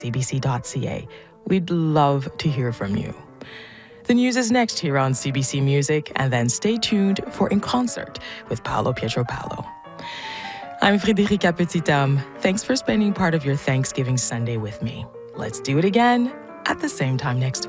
cbc.ca. We'd love to hear from you. The news is next here on CBC Music, and then stay tuned for In Concert with Paolo Pietropalo. I'm Frédérica Petithomme. Thanks for spending part of your Thanksgiving Sunday with me. Let's do it again at the same time next week.